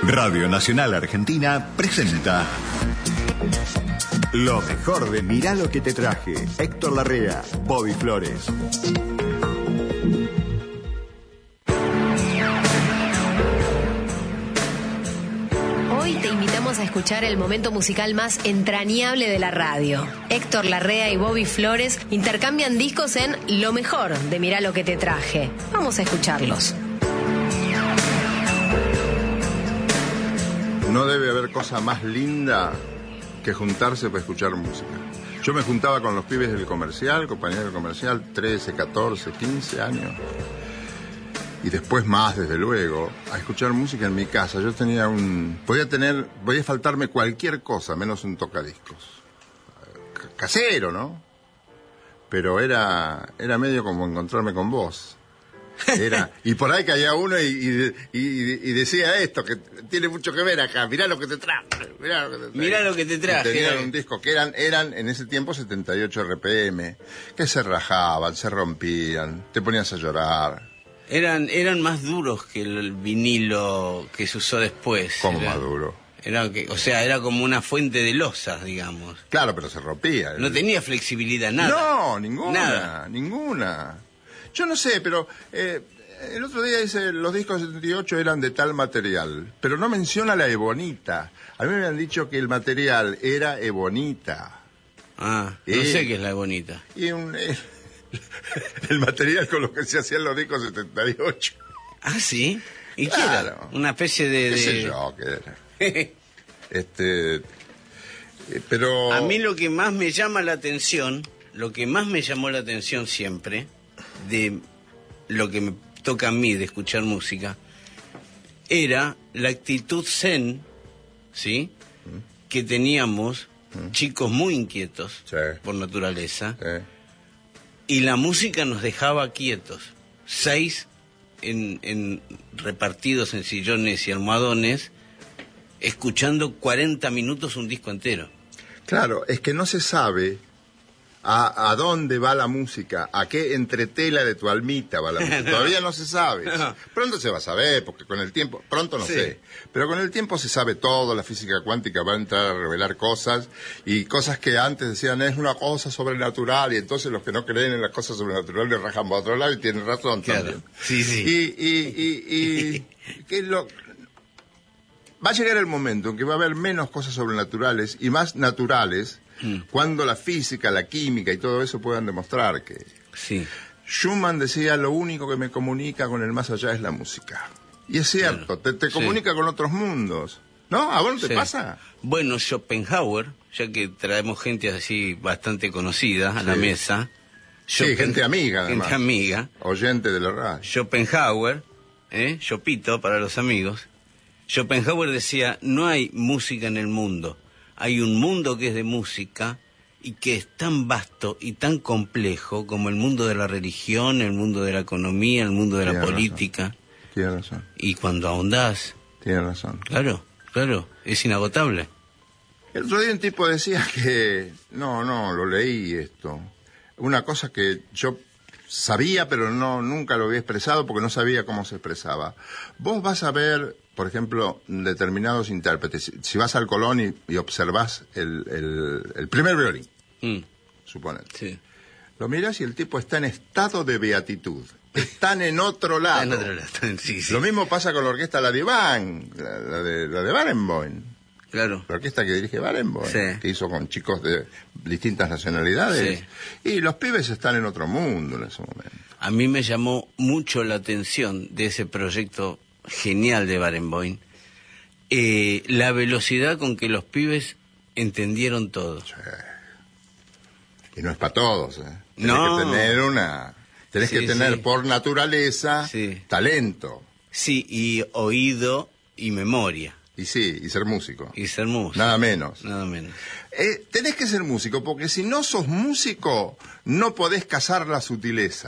Radio Nacional Argentina presenta lo mejor de Mirá lo que te traje. Héctor Larrea, Bobby Flores. Hoy te invitamos a escuchar el momento musical más entrañable de la radio. Héctor Larrea y Bobby Flores intercambian discos en Lo mejor de Mirá lo que te traje. Vamos a escucharlos. No debe haber cosa más linda que juntarse para escuchar música. Yo me juntaba con los pibes del comercial, compañeros del comercial, 13, 14, 15 años. Y después más, desde luego, a escuchar música en mi casa. Yo tenía podía faltarme cualquier cosa, menos un tocadiscos. Casero, ¿no? Pero era medio como encontrarme con vos. Y por ahí caía uno y decía esto, que tiene mucho que ver acá. Mirá lo que te traje. Mirá lo que te traje. Tenían un disco que eran en ese tiempo 78 RPM, que se rajaban, se rompían, te ponías a llorar. Eran más duros que el vinilo que se usó después. ¿Cómo más duro? Era como una fuente de losas, digamos. Claro, pero se rompía. No tenía flexibilidad, nada. No, ninguna. Nada. Yo no sé, pero el otro día dice los discos 78 eran de tal material, pero no menciona la ebonita. A mí me han dicho que el material era ebonita. No sé qué es la ebonita. Y el material con lo que se hacían los discos 78. ¿Ah, sí? ¿Y claro. qué era? Una especie de... ¿Qué sé yo qué era? Pero... A mí lo que más me llama la atención, lo que más me llamó la atención siempre, de lo que me toca a mí de escuchar música, era la actitud zen, ¿sí? Que teníamos, chicos muy inquietos, sí, por naturaleza, sí. Y la música nos dejaba quietos, 6 repartidos en sillones y almohadones, escuchando 40 minutos un disco entero. Claro, es que no se sabe a dónde va la música, a qué entretela de tu almita va la música. Todavía no se sabe. No. Pronto se va a saber, porque con el tiempo, pronto no Sí. sé, pero con el tiempo se sabe todo, la física cuántica va a entrar a revelar cosas, y cosas que antes decían es una cosa sobrenatural, y entonces los que no creen en las cosas sobrenaturales le rajan para otro lado y tienen razón Claro. también. Sí, sí. Y va a llegar el momento en que va a haber menos cosas sobrenaturales y más naturales, cuando la física, la química y todo eso puedan demostrar que... Sí. Schumann decía, lo único que me comunica con el más allá es la música. Y es cierto, Claro. te comunica con otros mundos. ¿No? ¿A vos no te Sí. pasa? Bueno, Schopenhauer, ya que traemos gente así bastante conocida a la mesa. Sí, gente amiga, además. Gente amiga. Oyente de la radio. Schopenhauer, Chopito para los amigos. Schopenhauer decía, no hay música en el mundo. Hay un mundo que es de música y que es tan vasto y tan complejo como el mundo de la religión, el mundo de la economía, el mundo de la política. Tienes razón. Y cuando ahondás, Tienes razón. claro, es inagotable. El otro día un tipo decía que... No, lo leí esto. Una cosa que yo sabía, pero nunca lo había expresado porque no sabía cómo se expresaba. Vos vas a ver, por ejemplo, determinados intérpretes. Si vas al Colón y observás el primer violín, suponete. Sí. Lo miras y el tipo está en estado de beatitud. Están en otro lado. En otro lado, sí. Lo mismo pasa con la orquesta La Diván, la de Barenboim. Claro. La orquesta que dirige Barenboim, Sí. que hizo con chicos de distintas nacionalidades. Sí. Y los pibes están en otro mundo en ese momento. A mí me llamó mucho la atención de ese proyecto genial de Barenboim, la velocidad con que los pibes entendieron todo. Sí. Y no es para todos, ¿eh? No. Tenés que tener por naturaleza talento. Sí, y oído y memoria. Y sí, y ser músico. Y ser músico. Nada menos. Nada menos. Tenés que ser músico, porque si no sos músico, no podés cazar la sutileza.